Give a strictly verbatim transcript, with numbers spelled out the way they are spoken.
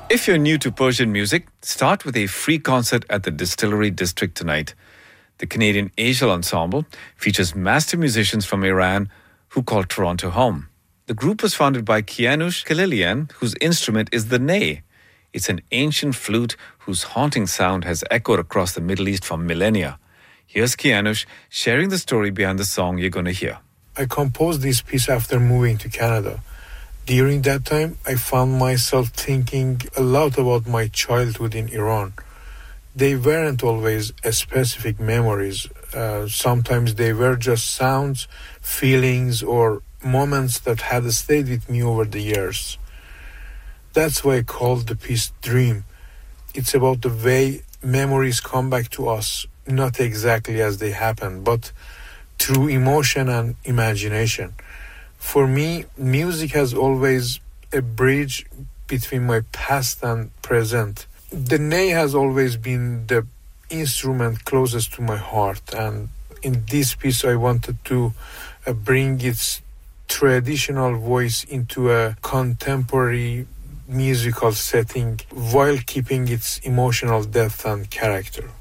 If you're new to Persian music, start with a free concert at the Distillery District tonight. The Canadian Asial Ensemble features master musicians from Iran who call Toronto home. The group was founded by Kianush Khalilian, whose instrument is the ney. It's an ancient flute whose haunting sound has echoed across the Middle East for millennia. Here's Kianush sharing the story behind the song you're going to hear. I composed this piece after moving to Canada. During that time, I found myself thinking a lot about my childhood in Iran. They weren't always specific memories. Uh, sometimes they were just sounds, feelings, or moments that had stayed with me over the years. That's why I called the piece Dream. It's about the way memories come back to us, not exactly as they happened, but through emotion and imagination. For me, music has always a bridge between my past and present. The ney has always been the instrument closest to my heart, and in this piece I wanted to uh, bring its traditional voice into a contemporary musical setting while keeping its emotional depth and character.